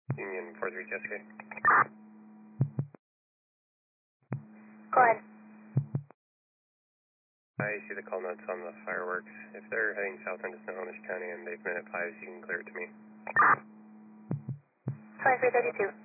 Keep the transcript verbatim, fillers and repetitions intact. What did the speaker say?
Union four three Jessica. Go ahead. I see the call notes on the fireworks. If they're heading south into Snohomish County and they've been at five, you can clear it to me. twenty-three thirty-two.